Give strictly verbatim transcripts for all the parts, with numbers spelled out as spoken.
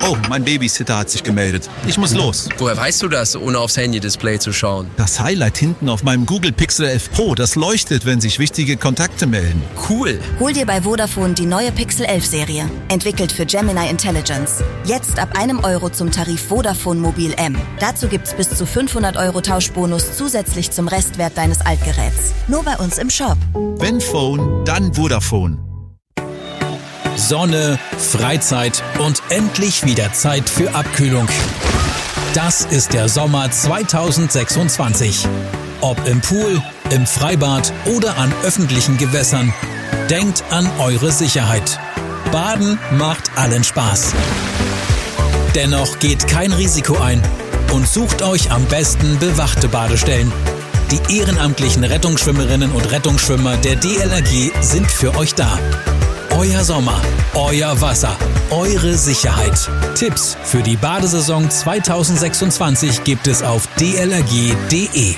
Oh, mein Babysitter hat sich gemeldet. Ich muss los. Woher weißt du das, ohne aufs Handy-Display zu schauen? Das Highlight hinten auf meinem Google Pixel elf Pro, das leuchtet, wenn sich wichtige Kontakte melden. Cool. Hol dir bei Vodafone die neue Pixel elf Serie. Entwickelt für Gemini Intelligence. Jetzt ab einem Euro zum Tarif Vodafone Mobil M. Dazu gibt's bis zu fünfhundert Euro Tauschbonus zusätzlich zum Restwert deines Altgeräts. Nur bei uns im Shop. Wenn Phone, dann Vodafone. Sonne, Freizeit und endlich wieder Zeit für Abkühlung. Das ist der Sommer zweitausendsechsundzwanzig. Ob im Pool, im Freibad oder an öffentlichen Gewässern, denkt an eure Sicherheit. Baden macht allen Spaß. Dennoch geht kein Risiko ein und sucht euch am besten bewachte Badestellen. Die ehrenamtlichen Rettungsschwimmerinnen und Rettungsschwimmer der D L R G sind für euch da. Euer Sommer, euer Wasser, eure Sicherheit. Tipps für die Badesaison zweitausendsechsundzwanzig gibt es auf d l r g punkt d e.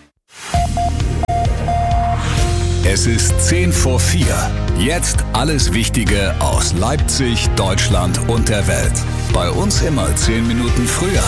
Es ist zehn vor vier. Jetzt alles Wichtige aus Leipzig, Deutschland und der Welt. Bei uns immer zehn Minuten früher.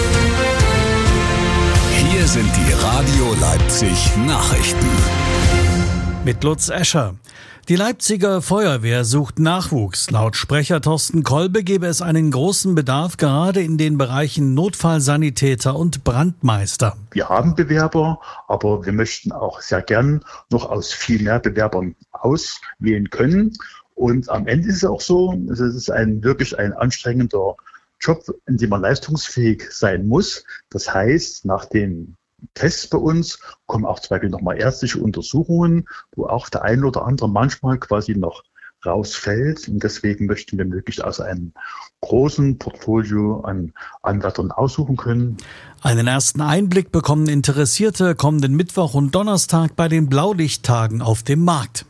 Hier sind die Radio Leipzig Nachrichten. Mit Lutz Escher. Die Leipziger Feuerwehr sucht Nachwuchs. Laut Sprecher Thorsten Kolbe gebe es einen großen Bedarf, gerade in den Bereichen Notfallsanitäter und Brandmeister. Wir haben Bewerber, aber wir möchten auch sehr gern noch aus viel mehr Bewerbern auswählen können. Und am Ende ist es auch so, es ist ein wirklich ein anstrengender Job, in dem man leistungsfähig sein muss. Das heißt, nach den Tests bei uns kommen auch zum Beispiel nochmal ärztliche Untersuchungen, wo auch der ein oder andere manchmal quasi noch rausfällt. Und deswegen möchten wir möglichst aus einem großen Portfolio an Anwärtern aussuchen können. Einen ersten Einblick bekommen Interessierte kommenden Mittwoch und Donnerstag bei den Blaulichttagen auf dem Markt.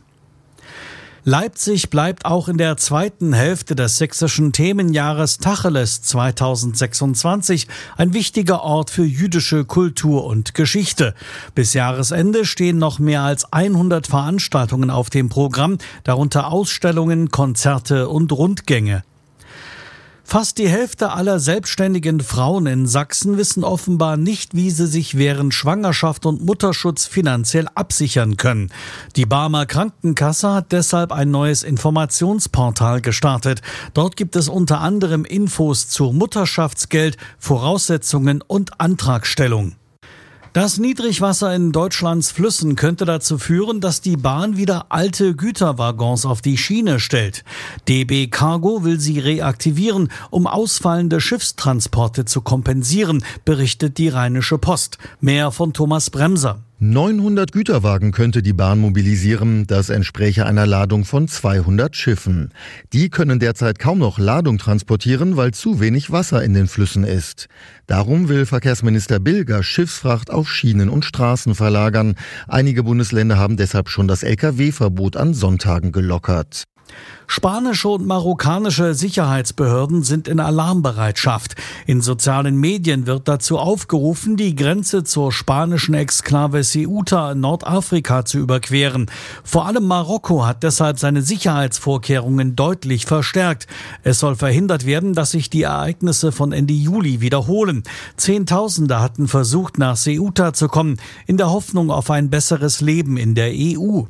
Leipzig bleibt auch in der zweiten Hälfte des sächsischen Themenjahres Tacheles zweitausendsechsundzwanzig ein wichtiger Ort für jüdische Kultur und Geschichte. Bis Jahresende stehen noch mehr als hundert Veranstaltungen auf dem Programm, darunter Ausstellungen, Konzerte und Rundgänge. Fast die Hälfte aller selbstständigen Frauen in Sachsen wissen offenbar nicht, wie sie sich während Schwangerschaft und Mutterschutz finanziell absichern können. Die Barmer Krankenkasse hat deshalb ein neues Informationsportal gestartet. Dort gibt es unter anderem Infos zu Mutterschaftsgeld, Voraussetzungen und Antragstellung. Das Niedrigwasser in Deutschlands Flüssen könnte dazu führen, dass die Bahn wieder alte Güterwaggons auf die Schiene stellt. D B Cargo will sie reaktivieren, um ausfallende Schiffstransporte zu kompensieren, berichtet die Rheinische Post. Mehr von Thomas Bremser. neunhundert Güterwagen könnte die Bahn mobilisieren. Das entspräche einer Ladung von zweihundert Schiffen. Die können derzeit kaum noch Ladung transportieren, weil zu wenig Wasser in den Flüssen ist. Darum will Verkehrsminister Bilger Schiffsfracht auf Schienen und Straßen verlagern. Einige Bundesländer haben deshalb schon das L K W-Verbot an Sonntagen gelockert. Spanische und marokkanische Sicherheitsbehörden sind in Alarmbereitschaft. In sozialen Medien wird dazu aufgerufen, die Grenze zur spanischen Exklave Ceuta in Nordafrika zu überqueren. Vor allem Marokko hat deshalb seine Sicherheitsvorkehrungen deutlich verstärkt. Es soll verhindert werden, dass sich die Ereignisse von Ende Juli wiederholen. Zehntausende hatten versucht, nach Ceuta zu kommen, in der Hoffnung auf ein besseres Leben in der E U.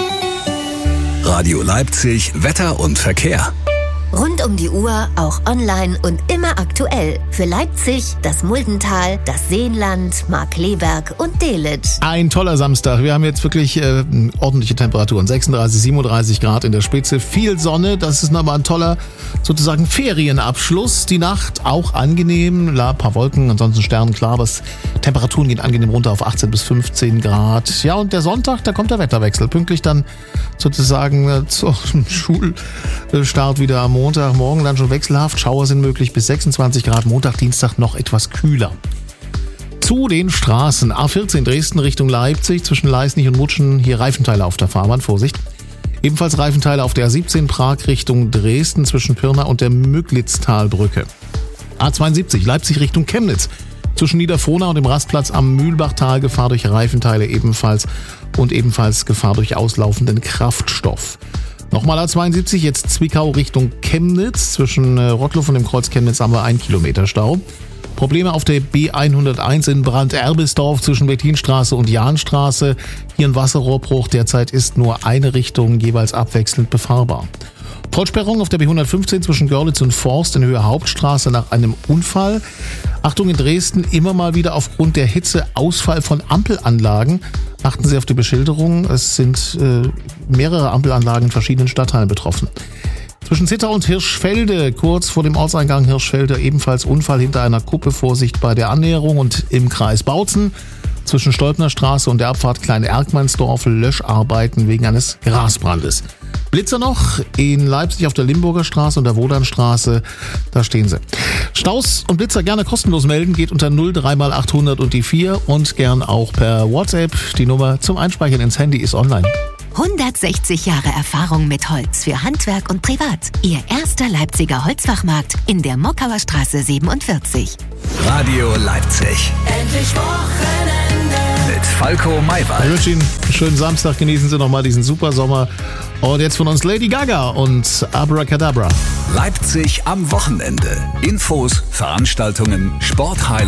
Radio Leipzig, Wetter und Verkehr. Rund um die Uhr, auch online und immer aktuell. Für Leipzig, das Muldental, das Seenland, Markkleeberg und Delitzsch. Ein toller Samstag. Wir haben jetzt wirklich äh, ordentliche Temperaturen. sechsunddreißig, siebenunddreißig Grad in der Spitze. Viel Sonne. Das ist nochmal ein toller, sozusagen Ferienabschluss. Die Nacht auch angenehm. Ein paar Wolken, ansonsten sternenklar. Aber Temperaturen gehen angenehm runter auf achtzehn bis fünfzehn Grad. Ja, und der Sonntag, da kommt der Wetterwechsel. Pünktlich dann sozusagen äh, zum Schulstart wieder am Montag, morgen dann schon wechselhaft. Schauer sind möglich bis sechsundzwanzig Grad. Montag, Dienstag noch etwas kühler. Zu den Straßen. A vierzehn Dresden Richtung Leipzig. Zwischen Leisnig und Mutschen. Hier Reifenteile auf der Fahrbahn. Vorsicht. Ebenfalls Reifenteile auf der A siebzehn Prag Richtung Dresden. Zwischen Pirna und der Müglitztalbrücke. A zweiundsiebzig Leipzig Richtung Chemnitz. Zwischen Niederfrohna und dem Rastplatz am Mühlbachtal Gefahr durch Reifenteile ebenfalls. Und ebenfalls Gefahr durch auslaufenden Kraftstoff. Nochmal A zweiundsiebzig, jetzt Zwickau Richtung Chemnitz. Zwischen Rottluff und dem Kreuz Chemnitz haben wir ein Kilometer Stau. Probleme auf der B hunderteins in Brand-Erbisdorf zwischen Bettinstraße und Jahnstraße. Hier ein Wasserrohrbruch. Derzeit ist nur eine Richtung jeweils abwechselnd befahrbar. Vollsperrung auf der B hundertfünfzehn zwischen Görlitz und Forst in Höhe Hauptstraße nach einem Unfall. Achtung, in Dresden immer mal wieder aufgrund der Hitze Ausfall von Ampelanlagen. Achten Sie auf die Beschilderung. Es sind äh, mehrere Ampelanlagen in verschiedenen Stadtteilen betroffen. Zwischen Zittau und Hirschfelde, kurz vor dem Ortseingang Hirschfelde, ebenfalls Unfall hinter einer Kuppe. Vorsicht bei der Annäherung. Und im Kreis Bautzen zwischen Stolpner Straße und der Abfahrt Klein-Erkmannsdorf Löscharbeiten wegen eines Grasbrandes. Blitzer noch in Leipzig auf der Limburger Straße und der Wodanstraße, da stehen sie. Staus und Blitzer gerne kostenlos melden, geht unter null drei mal achthundert und die vier und gern auch per WhatsApp. Die Nummer zum Einspeichern ins Handy ist online. hundertsechzig Jahre Erfahrung mit Holz für Handwerk und Privat. Ihr erster Leipziger Holzfachmarkt in der Mockauer Straße siebenundvierzig. Radio Leipzig. Endlich Wochenende. Mit Falco Maywald. Ich wünsche Ihnen einen schönen Samstag. Genießen Sie nochmal diesen super Sommer. Und jetzt von uns Lady Gaga und Abracadabra. Leipzig am Wochenende. Infos, Veranstaltungen, Sporthighlights.